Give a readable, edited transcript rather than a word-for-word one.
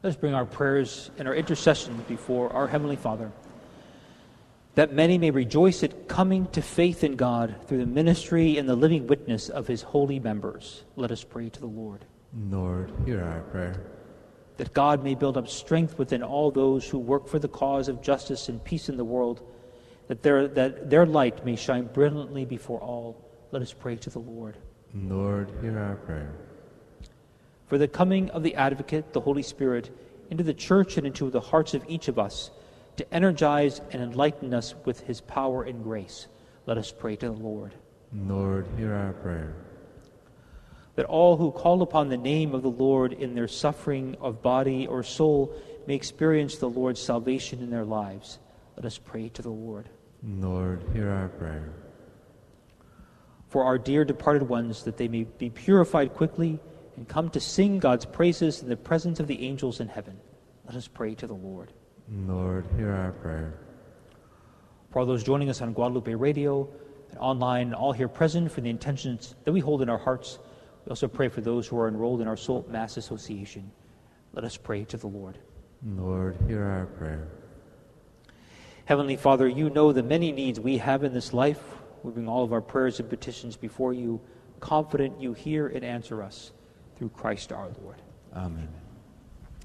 Let us bring our prayers and our intercessions before our Heavenly Father, that many may rejoice at coming to faith in God through the ministry and the living witness of His holy members. Let us pray to the Lord. Lord, hear our prayer. That God may build up strength within all those who work for the cause of justice and peace in the world, that their light may shine brilliantly before all. Let us pray to the Lord. Lord, hear our prayer. For the coming of the Advocate, the Holy Spirit, into the church and into the hearts of each of us, to energize and enlighten us with His power and grace. Let us pray to the Lord. Lord, hear our prayer. That all who call upon the name of the Lord in their suffering of body or soul may experience the Lord's salvation in their lives. Let us pray to the Lord. Lord, hear our prayer. For our dear departed ones, that they may be purified quickly and come to sing God's praises in the presence of the angels in heaven. Let us pray to the Lord. Lord, hear our prayer. For all those joining us on Guadalupe Radio and online and all here present, for the intentions that we hold in our hearts, we also pray for those who are enrolled in our Soul Mass Association. Let us pray to the Lord. Lord, hear our prayer. Heavenly Father, you know the many needs we have in this life. We bring all of our prayers and petitions before you, confident you hear and answer us through Christ our Lord. Amen.